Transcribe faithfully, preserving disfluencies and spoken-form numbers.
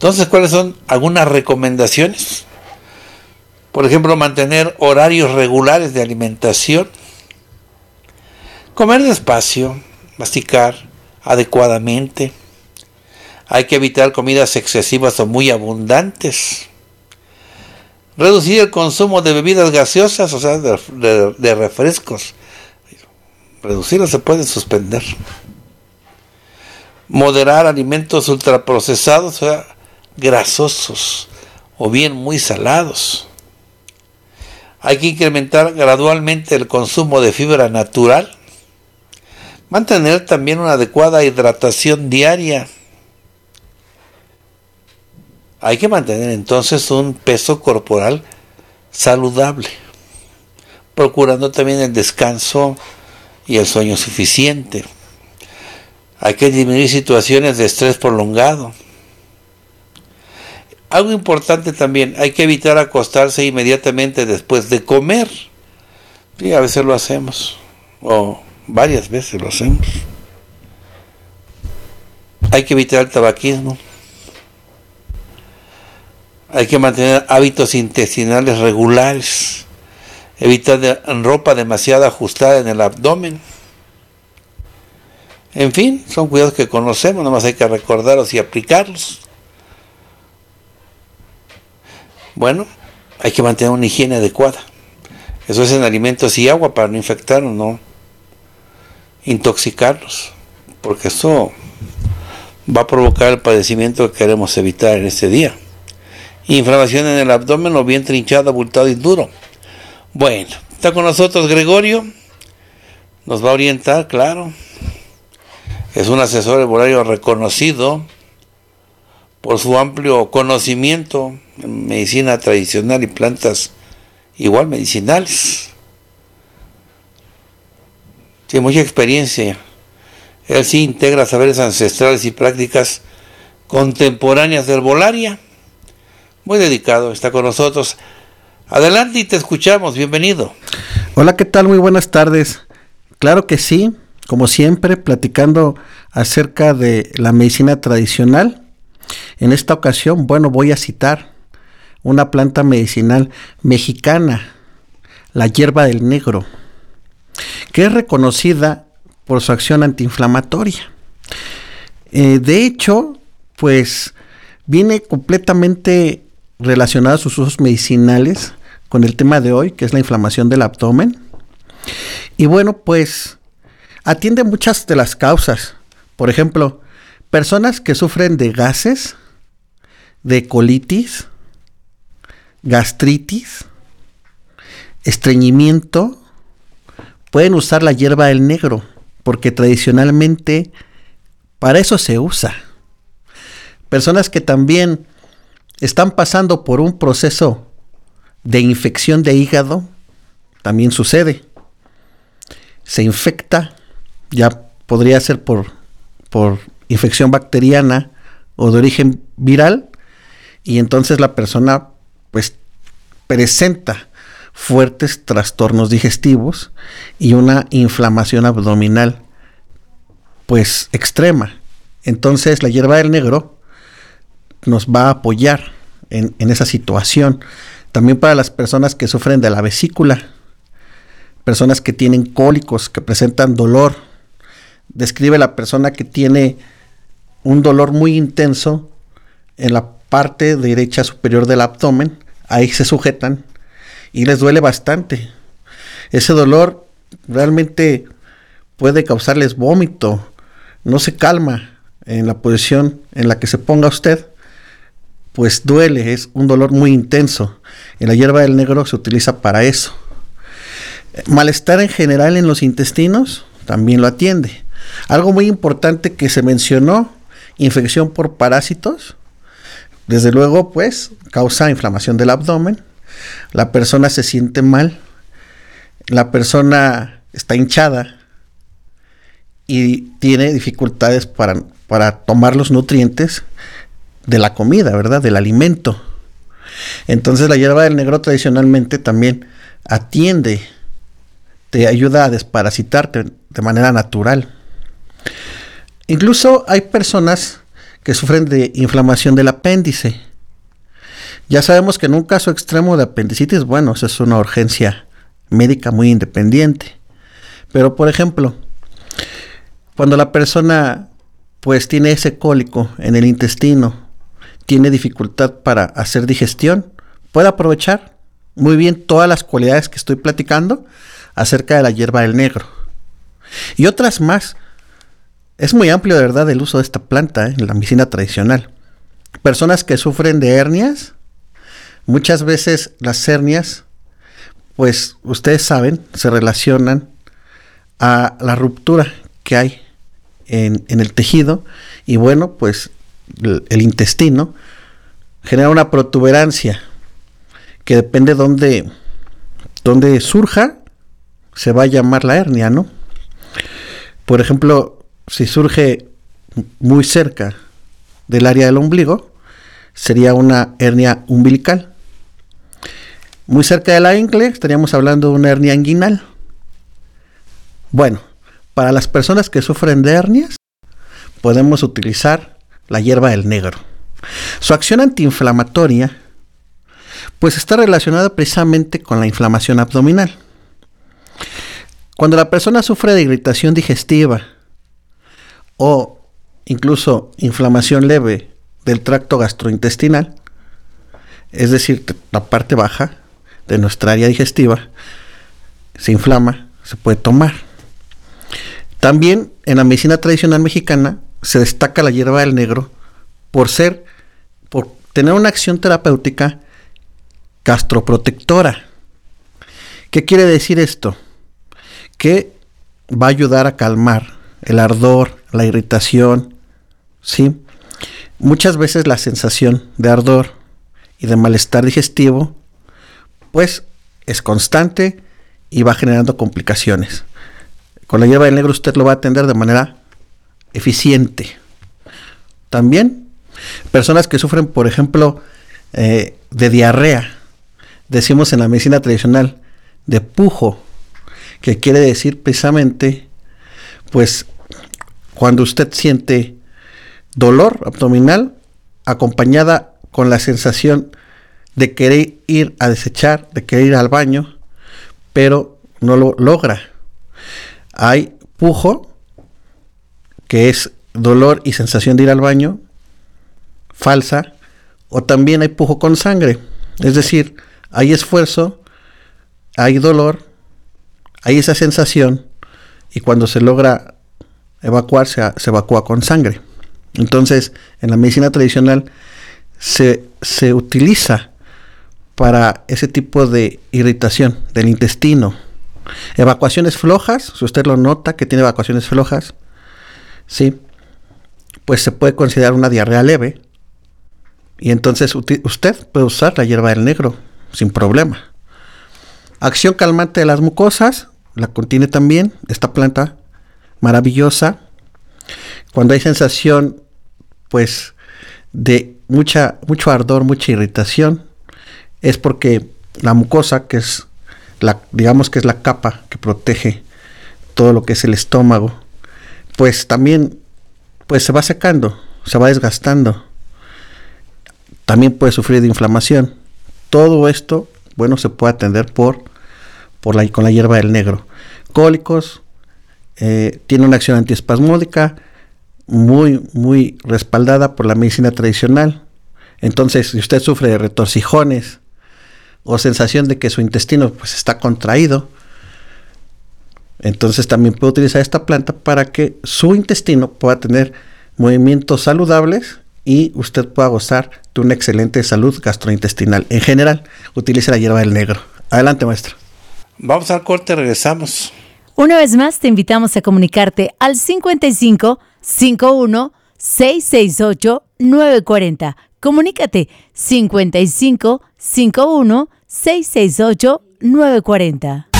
Entonces, ¿cuáles son algunas recomendaciones? Por ejemplo, mantener horarios regulares de alimentación, comer despacio, masticar adecuadamente. Hay que evitar comidas excesivas o muy abundantes. Reducir el consumo de bebidas gaseosas, o sea, de, de, de refrescos. Reducirlo se puede suspender. Moderar alimentos ultraprocesados, o sea, grasosos o bien muy salados. Hay que incrementar gradualmente el consumo de fibra natural. Mantener también una adecuada hidratación diaria. Hay que mantener entonces un peso corporal saludable, procurando también el descanso y el sueño suficiente. Hay que disminuir situaciones de estrés prolongado. Algo importante también, hay que evitar acostarse inmediatamente después de comer. Sí, a veces lo hacemos, o varias veces lo hacemos. Hay que evitar el tabaquismo. Hay que mantener hábitos intestinales regulares. Evitar de, ropa demasiado ajustada en el abdomen. En fin, son cuidados que conocemos, nomás hay que recordarlos y aplicarlos. Bueno, hay que mantener una higiene adecuada. Eso es en alimentos y agua para no infectarnos, no intoxicarlos, porque eso va a provocar el padecimiento que queremos evitar en este día. Inflamación en el abdomen o vientre hinchado, abultado y duro. Bueno, está con nosotros Gregorio, nos va a orientar, claro. Es un asesor herbolario reconocido por su amplio conocimiento en medicina tradicional y plantas igual medicinales. Tiene mucha experiencia. Él sí integra saberes ancestrales y prácticas contemporáneas de herbolaria. Muy dedicado, está con nosotros. Adelante y te escuchamos, bienvenido. Hola, ¿qué tal? Muy buenas tardes. Claro que sí, como siempre, platicando acerca de la medicina tradicional. En esta ocasión, bueno, voy a citar una planta medicinal mexicana, la hierba del negro, que es reconocida por su acción antiinflamatoria. Eh, de hecho, pues viene completamente relacionada a sus usos medicinales con el tema de hoy, que es la inflamación del abdomen. Y bueno, pues atiende muchas de las causas. Por ejemplo, personas que sufren de gases, de colitis, gastritis, estreñimiento, pueden usar la hierba del negro, porque tradicionalmente para eso se usa. Personas que también están pasando por un proceso de infección de hígado, también sucede. Se infecta, ya podría ser por, por infección bacteriana o de origen viral, y entonces la persona pues presenta fuertes trastornos digestivos y una inflamación abdominal pues extrema. Entonces la hierba del negro nos va a apoyar en, en esa situación. También para las personas que sufren de la vesícula, personas que tienen cólicos, que presentan dolor. Describe la persona que tiene un dolor muy intenso en la parte derecha superior del abdomen, ahí se sujetan y les duele bastante. Ese dolor realmente puede causarles vómito, no se calma en la posición en la que se ponga usted, pues duele, es un dolor muy intenso. En la hierba del negro se utiliza para eso. Malestar en general en los intestinos también lo atiende. Algo muy importante que se mencionó, infección por parásitos, desde luego pues causa inflamación del abdomen, la persona se siente mal, la persona está hinchada y tiene dificultades para, para tomar los nutrientes de la comida, ¿verdad? Del alimento. Entonces la hierba del negro tradicionalmente también atiende, te ayuda a desparasitarte de manera natural. Incluso hay personas que sufren de inflamación del apéndice. Ya sabemos que en un caso extremo de apendicitis, bueno, eso es una urgencia médica muy independiente. Pero, por ejemplo, cuando la persona pues tiene ese cólico en el intestino, tiene dificultad para hacer digestión, puede aprovechar muy bien todas las cualidades que estoy platicando acerca de la hierba del negro. Y otras más. Es muy amplio de verdad el uso de esta planta ¿eh? en la medicina tradicional. Personas que sufren de hernias, muchas veces las hernias, pues ustedes saben, se relacionan a la ruptura que hay en, en el tejido y bueno, pues el, el intestino genera una protuberancia que depende de dónde, dónde surja, se va a llamar la hernia, ¿no? Por ejemplo, si surge muy cerca del área del ombligo, sería una hernia umbilical. Muy cerca de la ingle, estaríamos hablando de una hernia inguinal. Bueno, para las personas que sufren de hernias, podemos utilizar la hierba del negro. Su acción antiinflamatoria, pues está relacionada precisamente con la inflamación abdominal. Cuando la persona sufre de irritación digestiva o incluso inflamación leve del tracto gastrointestinal, es decir, la parte baja de nuestra área digestiva, se inflama, se puede tomar. También en la medicina tradicional mexicana se destaca la hierba del negro por ser, por tener una acción terapéutica gastroprotectora. ¿Qué quiere decir esto? Que va a ayudar a calmar el ardor, la irritación, ¿sí? Muchas veces la sensación de ardor y de malestar digestivo, pues es constante y va generando complicaciones. Con la hierba del negro usted lo va a atender de manera eficiente. También, personas que sufren, por ejemplo, eh, de diarrea, decimos en la medicina tradicional, de pujo, que quiere decir precisamente, pues, cuando usted siente dolor abdominal acompañada con la sensación de querer ir a desechar, de querer ir al baño, pero no lo logra. Hay pujo, que es dolor y sensación de ir al baño, falsa, o también hay pujo con sangre, es decir, hay esfuerzo, hay dolor, hay esa sensación, y cuando se logra evacuar, se, se evacúa con sangre. Entonces, en la medicina tradicional se, se utiliza para ese tipo de irritación del intestino. Evacuaciones flojas, si usted lo nota que tiene evacuaciones flojas, sí, pues se puede considerar una diarrea leve, y entonces usted puede usar la hierba del negro sin problema. Acción calmante de las mucosas, la contiene también esta planta maravillosa. Cuando hay sensación, pues, de mucha, mucho ardor, mucha irritación, es porque la mucosa, que es la, digamos que es la capa que protege todo lo que es el estómago, pues también, pues se va secando, se va desgastando. También puede sufrir de inflamación. Todo esto, bueno, se puede atender por, por la, con la hierba del negro. Cólicos, eh, tiene una acción antiespasmódica muy, muy respaldada por la medicina tradicional. Entonces, si usted sufre de retorcijones o sensación de que su intestino pues está contraído, entonces también puede utilizar esta planta para que su intestino pueda tener movimientos saludables y usted pueda gozar de una excelente salud gastrointestinal. En general, utilice la hierba del negro. Adelante, maestro. Vamos al corte, regresamos. Una vez más te invitamos a comunicarte al cincuenta y cinco, cincuenta y uno, seiscientos sesenta y ocho, novecientos cuarenta. Comunícate cincuenta y cinco, cincuenta y uno, seiscientos sesenta y ocho, novecientos cuarenta.